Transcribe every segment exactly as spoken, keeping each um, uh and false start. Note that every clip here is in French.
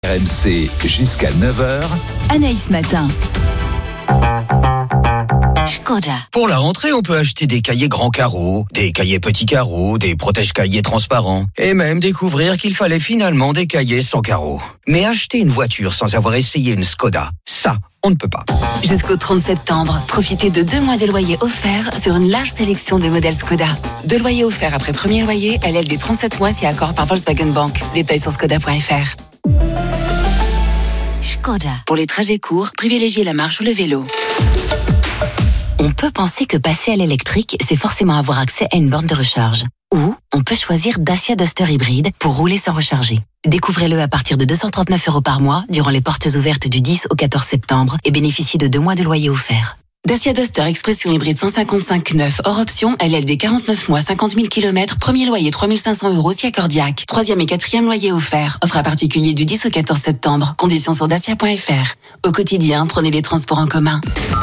R M C jusqu'à neuf heures. Anaïs Matin. Skoda. Pour la rentrée, on peut acheter des cahiers grands carreaux, des cahiers petits carreaux, des protège-cahiers transparents, et même découvrir qu'il fallait finalement des cahiers sans carreaux. Mais acheter une voiture sans avoir essayé une Skoda, ça, on ne peut pas. Jusqu'au trente septembre, profitez de deux mois de loyer offerts sur une large sélection de modèles Skoda. Deux loyers offerts après premier loyer, L L D trente-sept mois si accord par Volkswagen Bank. Détails sur skoda point f r. Skoda. Pour les trajets courts, privilégiez la marche ou le vélo. On peut penser que passer à l'électrique, c'est forcément avoir accès à une borne de recharge. Ou on peut choisir Dacia Duster hybride pour rouler sans recharger. Découvrez-le à partir de deux cent trente-neuf euros par mois durant les portes ouvertes du dix au quatorze septembre et bénéficiez de deux mois de loyer offert. Dacia Duster Expression hybride cent cinquante-cinq neuf hors option, L L D quarante-neuf mois, cinquante mille kilomètres, premier loyer trois mille cinq cents euros si accordiaque. Troisième et quatrième loyer offert. Offre à particulier du dix au quatorze septembre. Conditions sur dacia point f r. Au quotidien, prenez les transports en commun.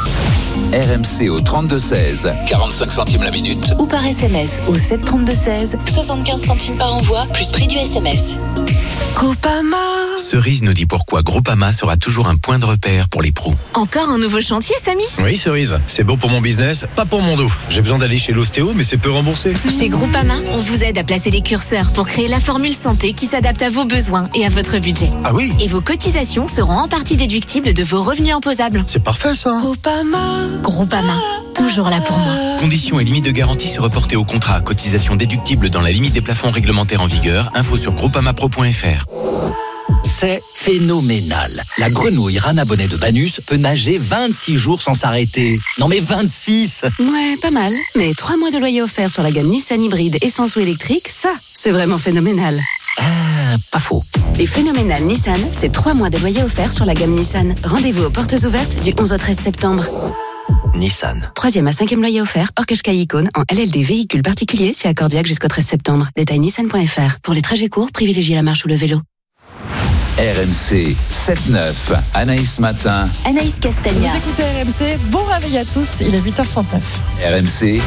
R M C au trente-deux seize, quarante-cinq centimes la minute. Ou par S M S au sept trente-deux seize, soixante-quinze centimes par envoi, plus prix du S M S. Groupama. Cerise nous dit pourquoi Groupama sera toujours un point de repère pour les pros. Encore un nouveau chantier, Samy ? Oui, Cerise, c'est bon pour mon business, pas pour mon dos. J'ai besoin d'aller chez l'ostéo, mais c'est peu remboursé. Chez Groupama, on vous aide à placer les curseurs pour créer la formule santé qui s'adapte à vos besoins et à votre budget. Ah oui ? Et vos cotisations seront en partie déductibles de vos revenus imposables. C'est parfait ça. Groupama. Groupama, toujours là pour moi. Conditions et limites de garantie se reporter au contrat. Cotisation déductible dans la limite des plafonds réglementaires en vigueur. Info sur groupama pro point f r. C'est phénoménal. La grenouille Rana Bonnet de Banus peut nager vingt-six jours sans s'arrêter. Non mais vingt-six! Ouais, pas mal. Mais trois mois de loyer offert sur la gamme Nissan hybride essence ou électrique, ça, c'est vraiment phénoménal. Ah, pas faux. Et phénoménal Nissan, c'est trois mois de loyer offert sur la gamme Nissan. Rendez-vous aux portes ouvertes du onze au treize septembre. Nissan. Troisième à cinquième loyer offert, hors Qashqai Icône, en L L D véhicule particulier, si accordiaque jusqu'au treize septembre. Détail nissan point f r. Pour les trajets courts, privilégiez la marche ou le vélo. R M C sept neuf, Anaïs Matin. Anaïs Castagna. Vous écoutez R M C, bon réveil à tous, il est huit heures trente-neuf. R M C.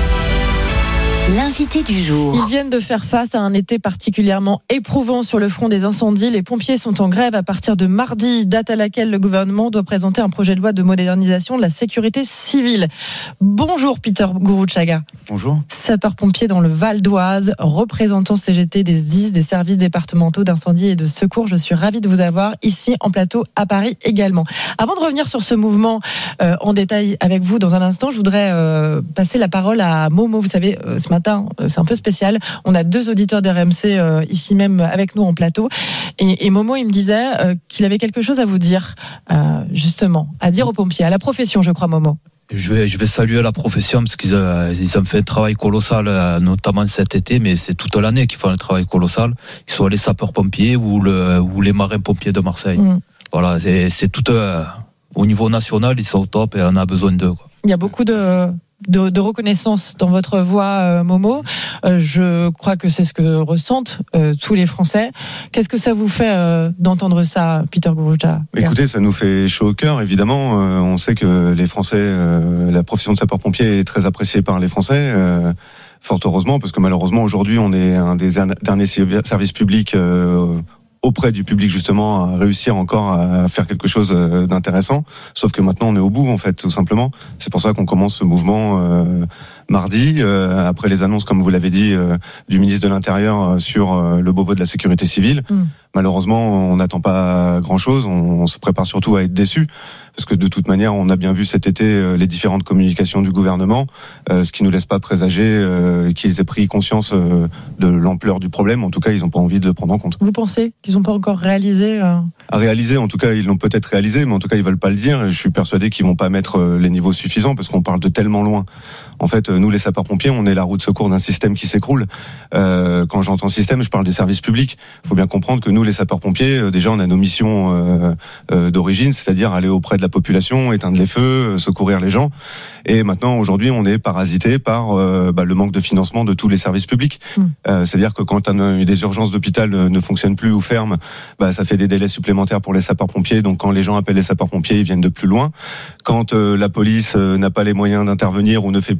L'invité du jour. Ils viennent de faire face à un été particulièrement éprouvant sur le front des incendies. Les pompiers sont en grève à partir de mardi, date à laquelle le gouvernement doit présenter un projet de loi de modernisation de la sécurité civile. Bonjour Peter Gourouchaga. Bonjour. Sapeur-pompier dans le Val d'Oise, représentant C G T des S D I S, des services départementaux d'incendie et de secours. Je suis ravie de vous avoir ici en plateau à Paris également. Avant de revenir sur ce mouvement euh, en détail avec vous dans un instant, je voudrais euh, passer la parole à Momo. Vous savez, euh, ce matin, c'est un peu spécial. On a deux auditeurs d'R M C euh, ici même avec nous en plateau. Et, et Momo, il me disait euh, qu'il avait quelque chose à vous dire, euh, justement, à dire aux pompiers, à la profession, je crois, Momo. Je vais, je vais saluer la profession parce qu'ils euh, ils ont fait un travail colossal, euh, notamment cet été, mais c'est toute l'année qu'ils font un travail colossal. Qu'ils soient les sapeurs-pompiers ou, le, ou les marins-pompiers de Marseille. Mmh. Voilà, c'est, c'est tout euh, au niveau national, ils sont au top et on a besoin d'eux, quoi. Il y a beaucoup de... De, de reconnaissance dans votre voix, euh, Momo. Euh, je crois que c'est ce que ressentent euh, tous les Français. Qu'est-ce que ça vous fait euh, d'entendre ça, Peter Gouroucha ? Écoutez, ça nous fait chaud au cœur, évidemment. Euh, on sait que les Français, euh, la profession de sapeur-pompier est très appréciée par les Français. Euh, fort heureusement, parce que malheureusement, aujourd'hui, on est un des derniers services publics euh, auprès du public, justement, à réussir encore à faire quelque chose d'intéressant. Sauf que maintenant, on est au bout, en fait, tout simplement. C'est pour ça qu'on commence ce mouvement euh, mardi, euh, après les annonces, comme vous l'avez dit, euh, du ministre de l'Intérieur sur euh, le Beauvau de la sécurité civile. Mmh. Malheureusement, on n'attend pas grand-chose. On, on se prépare surtout à être déçus. Parce que de toute manière, on a bien vu cet été euh, les différentes communications du gouvernement, euh, ce qui nous laisse pas présager euh, qu'ils aient pris conscience euh, de l'ampleur du problème. En tout cas, ils n'ont pas envie de le prendre en compte. Vous pensez qu'ils n'ont pas encore réalisé euh... À réaliser, en tout cas, ils l'ont peut-être réalisé, mais en tout cas, ils veulent pas le dire. Je suis persuadé qu'ils vont pas mettre les niveaux suffisants parce qu'on parle de tellement loin. En fait, nous, les sapeurs-pompiers, on est la roue de secours d'un système qui s'écroule. Euh, quand j'entends système, je parle des services publics. Il faut bien comprendre que nous, les sapeurs-pompiers, déjà, on a nos missions euh, euh, d'origine, c'est-à-dire aller auprès de la population, éteindre les feux, secourir les gens. Et maintenant, aujourd'hui, on est parasité par euh, bah, le manque de financement de tous les services publics. Mmh. Euh, c'est-à-dire que quand des urgences d'hôpital ne fonctionnent plus ou ferment, bah, ça fait des délais supplémentaires pour les sapeurs-pompiers. Donc, quand les gens appellent les sapeurs-pompiers, ils viennent de plus loin. Quand euh, la police euh, n'a pas les moyens d'intervenir ou ne fait plus certaines de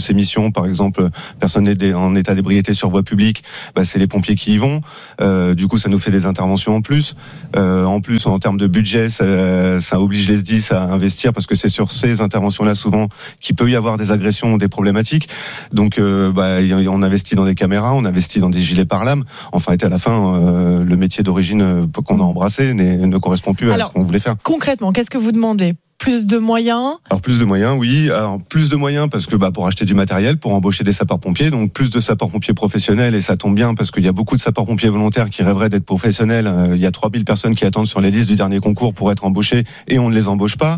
ces missions, par exemple, personne en état d'ébriété sur voie publique, bah, c'est les pompiers qui y vont. Euh, du coup, ça nous fait des interventions en plus. Euh, en plus, en termes de budget, ça, ça oblige les S D I S à investir parce que c'est sur ces interventions-là souvent qu'il peut y avoir des agressions ou des problématiques. Donc, euh, bah, on investit dans des caméras, on investit dans des gilets pare-lames. Enfin, et à la fin, euh, le métier d'origine qu'on a embrassé ne correspond plus à Alors, ce qu'on voulait faire. Concrètement, qu'est-ce que vous demandez ? Plus de moyens ? Alors plus de moyens, oui. Alors plus de moyens parce que bah pour acheter du matériel, pour embaucher des sapeurs-pompiers, donc plus de sapeurs-pompiers professionnels et ça tombe bien parce qu'il y a beaucoup de sapeurs-pompiers volontaires qui rêveraient d'être professionnels. Euh, il y a trois mille personnes qui attendent sur les listes du dernier concours pour être embauchés et on ne les embauche pas.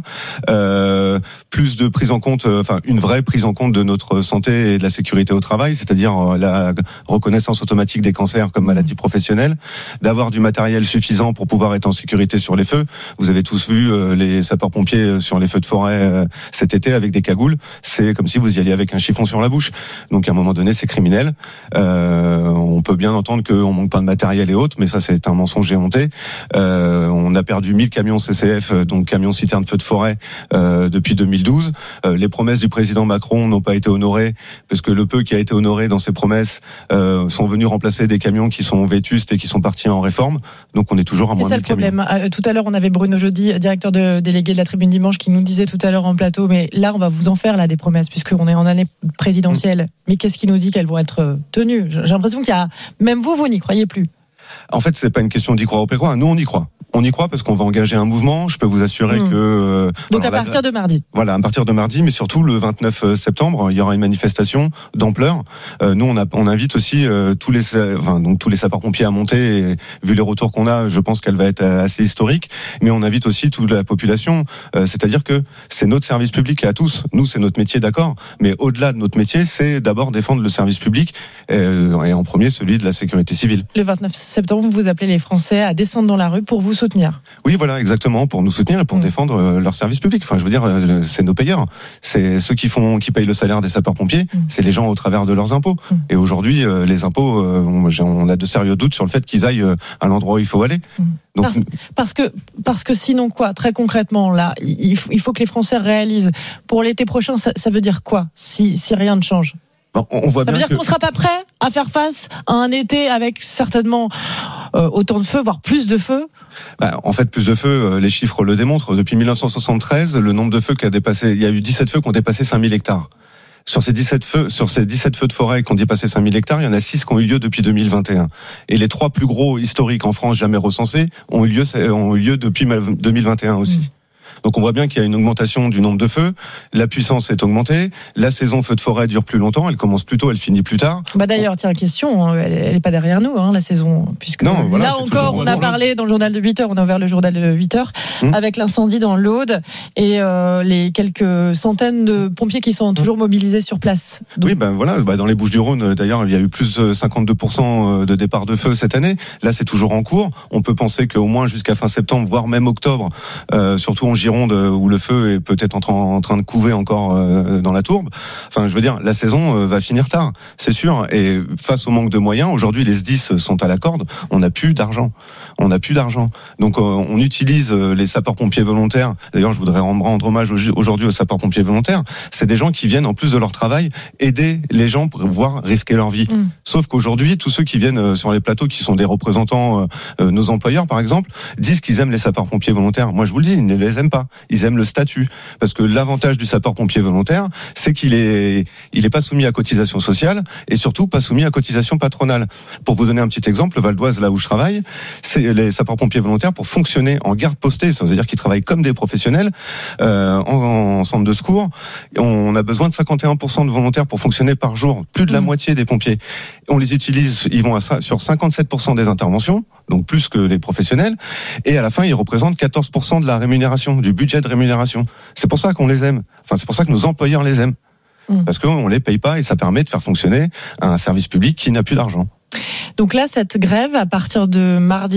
Euh, plus de prise en compte, euh, enfin une vraie prise en compte de notre santé et de la sécurité au travail, c'est-à-dire euh, la reconnaissance automatique des cancers comme maladie professionnelle, d'avoir du matériel suffisant pour pouvoir être en sécurité sur les feux. Vous avez tous vu euh, les sapeurs-pompiers sur les feux de forêt euh, cet été avec des cagoules, c'est comme si vous y alliez avec un chiffon sur la bouche. Donc à un moment donné, c'est criminel. Euh, on peut bien entendre qu'on manque pas de matériel et autres, mais ça c'est un mensonge éhonté. Euh, on a perdu mille camions C C F, donc camions citernes feux de forêt, euh, depuis deux mille douze. Euh, les promesses du président Macron n'ont pas été honorées parce que le peu qui a été honoré dans ses promesses euh, sont venus remplacer des camions qui sont vétustes et qui sont partis en réforme. Donc on est toujours à moins de mille camions. C'est ça le problème. Euh, tout à l'heure, on avait Bruno Jeudi, directeur de, délégué de la Tribune Dimanche, qui nous disait tout à l'heure en plateau, mais là on va vous en faire là des promesses puisqu'on est en année présidentielle. Mmh. Mais qu'est-ce qui nous dit qu'elles vont être tenues ? J'ai l'impression qu'il y a, même vous, vous n'y croyez plus. En fait, c'est pas une question d'y croire ou pas croire. Nous, on y croit. On y croit parce qu'on va engager un mouvement. Je peux vous assurer mmh. que... Euh, Donc alors, à partir la, de mardi. Voilà, à partir de mardi, mais surtout le vingt-neuf septembre, il y aura une manifestation d'ampleur. Euh, nous, on, a, on invite aussi euh, tous les, enfin, donc tous les sapeurs-pompiers à monter. Et, vu les retours qu'on a, je pense qu'elle va être assez historique. Mais on invite aussi toute la population. Euh, c'est-à-dire que c'est notre service public à tous. Nous, c'est notre métier, d'accord. Mais au-delà de notre métier, c'est d'abord défendre le service public euh, et en premier celui de la sécurité civile. Le vingt-neuf septembre, vous appelez les Français à descendre dans la rue pour vous soutenir. Oui, voilà, exactement, pour nous soutenir et pour mmh. défendre euh, leur service public. Enfin, je veux dire, euh, c'est nos payeurs, c'est ceux qui font, qui payent le salaire des sapeurs-pompiers, mmh. c'est les gens au travers de leurs impôts. Mmh. Et aujourd'hui, euh, les impôts, euh, on, on a de sérieux doutes sur le fait qu'ils aillent euh, à l'endroit où il faut aller. Mmh. Donc, parce, parce que parce que sinon quoi, très concrètement là, il faut, il faut que les Français réalisent pour l'été prochain, ça, ça veut dire quoi si si rien ne change? On, on voit ça veut bien dire que... qu'on ne sera pas prêt à faire face à un été avec certainement euh, autant de feux, voire plus de feux. Bah, en fait, plus de feux, les chiffres le démontrent. Depuis dix-neuf cent soixante-treize, le nombre de feux qui a dépassé, il y a eu dix-sept feux qui ont dépassé cinq mille hectares. Sur ces dix-sept feux, sur ces dix-sept feux de forêt qui ont dépassé cinq mille hectares, il y en a six qui ont eu lieu depuis deux mille vingt et un. Et les trois plus gros historiques en France jamais recensés ont eu lieu, ont eu lieu depuis deux mille vingt et un aussi. Mmh. Donc on voit bien qu'il y a une augmentation du nombre de feux, la puissance est augmentée, la saison feu de forêt dure plus longtemps, elle commence plus tôt, elle finit plus tard. Bah d'ailleurs, tiens, question, elle n'est pas derrière nous, hein, la saison, puisque non, voilà, là encore, on a parlé dans le journal de huit heures, on a ouvert le journal de huit heures, hum. avec l'incendie dans l'Aude et euh, les quelques centaines de pompiers qui sont toujours mobilisés sur place. Donc... Oui, ben voilà, bah dans les Bouches-du-Rhône, d'ailleurs, il y a eu plus de cinquante-deux pour cent de départ de feu cette année. Là, c'est toujours en cours. On peut penser qu'au moins jusqu'à fin septembre, voire même octobre, euh, surtout en Gironde, où le feu est peut-être en train, en train de couver encore euh, dans la tourbe. Enfin, je veux dire, la saison euh, va finir tard, c'est sûr. Et face au manque de moyens, aujourd'hui, les S D I S sont à la corde. On n'a plus d'argent. On n'a plus d'argent. Donc, euh, on utilise euh, les sapeurs-pompiers volontaires. D'ailleurs, je voudrais rendre hommage aujourd'hui aux sapeurs-pompiers volontaires. C'est des gens qui viennent, en plus de leur travail, aider les gens pour pouvoir risquer leur vie. Mmh. Sauf qu'aujourd'hui, tous ceux qui viennent euh, sur les plateaux, qui sont des représentants, euh, nos employeurs, par exemple, disent qu'ils aiment les sapeurs-pompiers volontaires. Moi, je vous le dis, ils ne les aiment pas. Ils aiment le statut, parce que l'avantage du sapeur-pompier volontaire, c'est qu'il est, il est pas soumis à cotisation sociale et surtout pas soumis à cotisation patronale. Pour vous donner un petit exemple, le Val d'Oise, là où je travaille, c'est les sapeurs-pompiers volontaires pour fonctionner en garde postée, ça veut dire qu'ils travaillent comme des professionnels euh, en, en centre de secours. On a besoin de cinquante et un pour cent de volontaires pour fonctionner par jour, plus de la mmh. moitié des pompiers. On les utilise, ils vont à ça, sur cinquante-sept pour cent des interventions, donc plus que les professionnels, et à la fin, ils représentent quatorze pour cent de la rémunération, du budget de rémunération. C'est pour ça qu'on les aime. Enfin, c'est pour ça que nos employeurs les aiment. Mmh. Parce qu'on les paye pas et ça permet de faire fonctionner un service public qui n'a plus d'argent. Donc là, cette grève, à partir de mardi,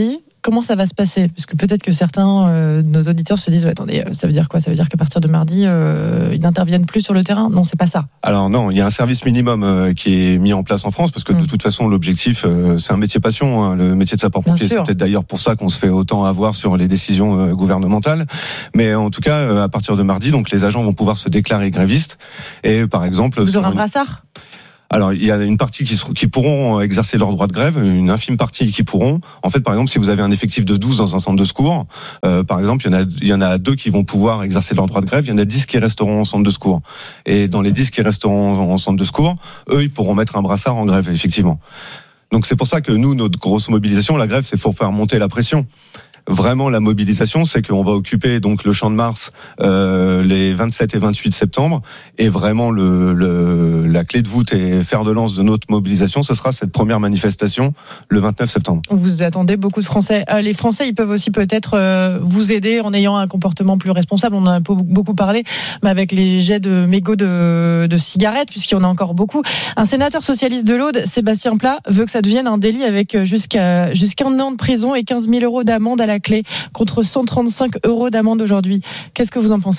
comment ça va se passer ? Parce que peut-être que certains euh, de nos auditeurs se disent ouais, attendez, ça veut dire quoi ? Ça veut dire qu'à partir de mardi, euh, ils n'interviennent plus sur le terrain ? Non, c'est pas ça. Alors non, il y a un service minimum euh, qui est mis en place en France parce que mmh. de toute façon, l'objectif, euh, c'est un métier passion. Hein, le métier de sapeur-pompier, c'est peut-être d'ailleurs pour ça qu'on se fait autant avoir sur les décisions euh, gouvernementales. Mais en tout cas, euh, à partir de mardi, donc les agents vont pouvoir se déclarer grévistes. Et par exemple, vous aurez un une... brassard ? Alors, il y a une partie qui, qui pourront exercer leur droit de grève, une infime partie qui pourront. En fait, par exemple, si vous avez un effectif de douze dans un centre de secours, euh, par exemple, il y en a, il y en a deux qui vont pouvoir exercer leur droit de grève, il y en a dix qui resteront en centre de secours. Et dans les dix qui resteront en centre de secours, eux, ils pourront mettre un brassard en grève, effectivement. Donc, c'est pour ça que nous, notre grosse mobilisation, la grève, c'est pour faire monter la pression. Vraiment, la mobilisation, c'est qu'on va occuper donc le Champ de Mars euh, les vingt-sept et vingt-huit septembre, et vraiment le, le la clé de voûte et fer de lance de notre mobilisation, ce sera cette première manifestation le vingt-neuf septembre. Vous attendez beaucoup de Français. Euh, les Français, ils peuvent aussi peut-être euh, vous aider en ayant un comportement plus responsable. On en a beaucoup parlé, mais avec les jets de mégots de, de cigarettes, puisqu'il y en a encore beaucoup. Un sénateur socialiste de l'Aude, Sébastien Pla, veut que ça devienne un délit avec jusqu'à jusqu'à un an de prison et quinze mille euros d'amende à la clé, contre cent trente-cinq euros d'amende aujourd'hui. Qu'est-ce que vous en pensez ?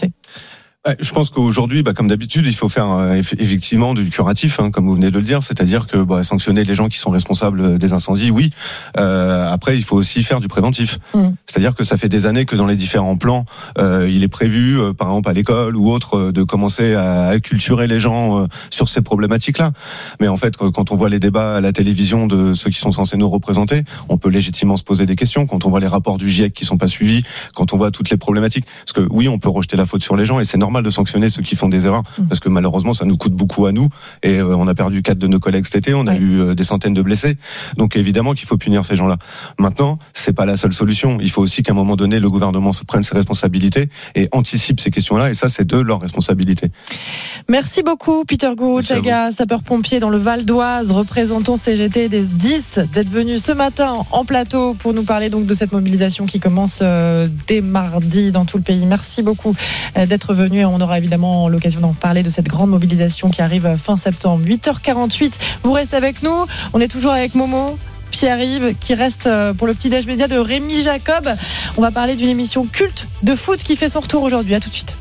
Je pense qu'aujourd'hui, bah, comme d'habitude, il faut faire euh, effectivement du curatif, hein, comme vous venez de le dire, c'est-à-dire que bah, sanctionner les gens qui sont responsables des incendies, oui. Euh, après, il faut aussi faire du préventif. Mmh. C'est-à-dire que ça fait des années que dans les différents plans, euh, il est prévu, euh, par exemple à l'école ou autre, euh, de commencer à acculturer les gens euh, sur ces problématiques-là. Mais en fait, quand on voit les débats à la télévision de ceux qui sont censés nous représenter, on peut légitimement se poser des questions. Quand on voit les rapports du GIEC qui sont pas suivis, quand on voit toutes les problématiques, parce que oui, on peut rejeter la faute sur les gens et c'est normal de sanctionner ceux qui font des erreurs, parce que malheureusement ça nous coûte beaucoup à nous, et euh, on a perdu quatre de nos collègues cet été, on a oui. eu euh, des centaines de blessés, donc évidemment qu'il faut punir ces gens-là. Maintenant, c'est pas la seule solution, il faut aussi qu'à un moment donné le gouvernement prenne ses responsabilités et anticipe ces questions-là, et ça c'est de leur responsabilité. Merci beaucoup Peter Gourouchaga, sapeur-pompier dans le Val d'Oise, représentant C G T des S D I S, d'être venu ce matin en plateau pour nous parler donc de cette mobilisation qui commence euh, dès mardi dans tout le pays. Merci beaucoup euh, d'être venu, et on aura évidemment l'occasion d'en parler de cette grande mobilisation qui arrive fin septembre. huit heures quarante-huit, vous restez avec nous, on est toujours avec Momo, Pierre-Yves, qui reste pour le petit-déj média de Rémi Jacob. On va parler d'une émission culte de foot qui fait son retour aujourd'hui. À tout de suite.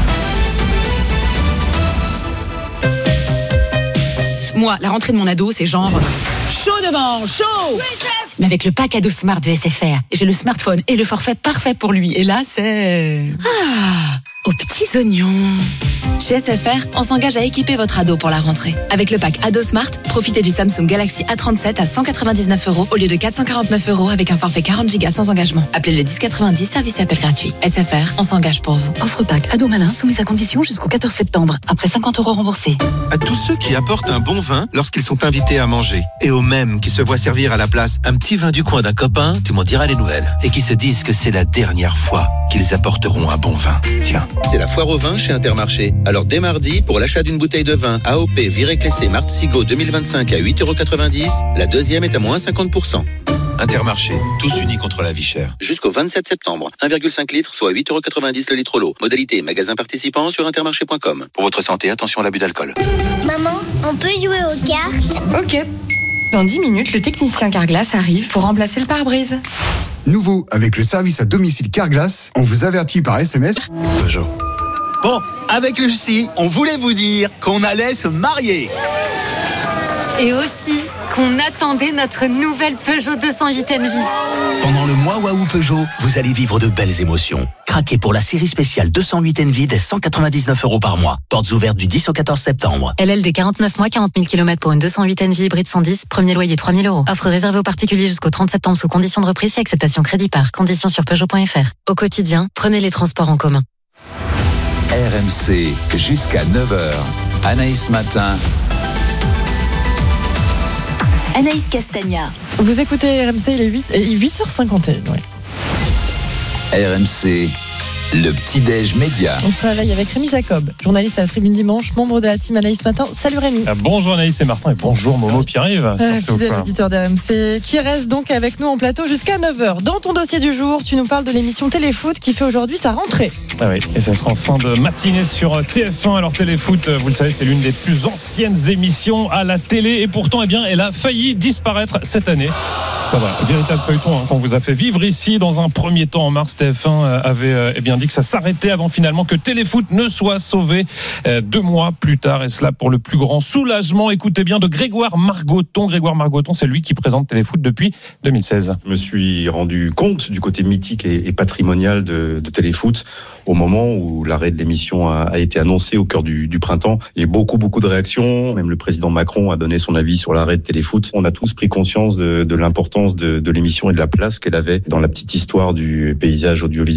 Moi, la rentrée de mon ado, c'est genre chaud devant, chaud. Oui, chef. Mais avec le pack ado Smart de S F R, j'ai le smartphone et le forfait parfait pour lui. Et là, c'est... Ah, aux petits oignons. Chez S F R, on s'engage à équiper votre ado pour la rentrée. Avec le pack Ado Smart, profitez du Samsung Galaxy A trente-sept à cent quatre-vingt-dix-neuf euros au lieu de quatre cent quarante-neuf euros avec un forfait quarante gigas sans engagement. Appelez le dix quatre-vingt-dix, service appel gratuit. S F R, on s'engage pour vous. Offre pack Ado Malin soumise à condition jusqu'au quatorze septembre. Après cinquante euros remboursés. À tous ceux qui apportent un bon vin lorsqu'ils sont invités à manger. Et aux mêmes qui se voient servir à la place un petit vin du coin d'un copain, tu m'en diras les nouvelles. Et qui se disent que c'est la dernière fois qu'ils apporteront un bon vin. Tiens, c'est la foire au vin chez Intermarché. Alors dès mardi, pour l'achat d'une bouteille de vin A O P Viré Clessé Martesigo deux mille vingt-cinq à huit euros quatre-vingt-dix, la deuxième est à moins cinquante pour cent. Intermarché, tous unis contre la vie chère. Jusqu'au vingt-sept septembre, un virgule cinq litres, soit huit euros quatre-vingt-dix le litre l'eau. Modalité magasin participant sur intermarché point com. Pour votre santé, attention à l'abus d'alcool. Maman, on peut jouer aux cartes ? Ok. Dans dix minutes, le technicien Carglass arrive pour remplacer le pare-brise. Nouveau, avec le service à domicile Carglass, on vous avertit par S M S. Peugeot. Bon, avec Lucie, on voulait vous dire qu'on allait se marier. Et aussi qu'on attendait notre nouvelle Peugeot deux cent huit Envy. Pendant le mois Waouh Peugeot, vous allez vivre de belles émotions. Craquez pour la série spéciale deux cent huit Envy dès cent quatre-vingt-dix-neuf euros par mois. Portes ouvertes du dix au quatorze septembre. L L D quarante-neuf mois, quarante mille kilomètres pour une deux cent huit Envy hybride cent dix, premier loyer trois mille euros. Offre réservée aux particuliers jusqu'au trente septembre sous conditions de reprise et acceptation crédit par. Conditions sur Peugeot point F R. Au quotidien, prenez les transports en commun. R M C jusqu'à neuf heures. Anaïs Matin. Anaïs Castagna. Vous écoutez R M C, il est huit heures cinquante et un. Ouais. R M C, le petit-déj média. On se réveille avec Rémi Jacob, journaliste à la Tribune Dimanche, membre de la team Anaïs Matin. Salut Rémi. Ah, bonjour Anaïs et Martin, et bonjour Momo Pierre-Yves. Euh, fidèle auditeur d'R M C, qui reste donc avec nous en plateau jusqu'à neuf heures. Dans ton dossier du jour, tu nous parles de l'émission Téléfoot qui fait aujourd'hui sa rentrée. Ah oui, et ça sera en fin de matinée sur T F un. Alors Téléfoot, vous le savez, c'est l'une des plus anciennes émissions à la télé et pourtant, eh bien, elle a failli disparaître cette année. Ben voilà, véritable feuilleton hein, qu'on vous a fait vivre ici. Dans un premier temps, en mars, T F un avait eh bien dit que ça s'arrêtait avant finalement que Téléfoot ne soit sauvé euh, deux mois plus tard. Et cela pour le plus grand soulagement. Écoutez bien de Grégoire Margoton. Grégoire Margoton, c'est lui qui présente Téléfoot depuis deux mille seize. Je me suis rendu compte du côté mythique et, et patrimonial de, de Téléfoot au moment où l'arrêt de l'émission a, a été annoncé au cœur du, du printemps. Il y a eu beaucoup, beaucoup de réactions. Même le président Macron a donné son avis sur l'arrêt de Téléfoot. On a tous pris conscience de, de l'importance de, de l'émission et de la place qu'elle avait dans la petite histoire du paysage audiovisuel.